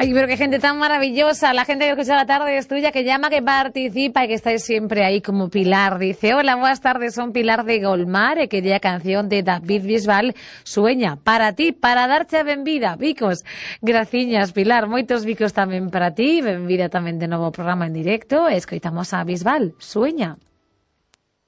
Ay, pero qué gente tan maravillosa. La gente que escucha la tarde es tuya, que llama, que participa y que estáis siempre ahí como Pilar. Dice, hola, buenas tardes, son Pilar de Golmar, que quería canción de David Bisbal, Sueña, para ti, para darte a benvida, bicos. Graciñas, Pilar, moitos bicos tamén para ti, benvida tamén de novo programa en directo. Escoitamos a Bisbal, Sueña.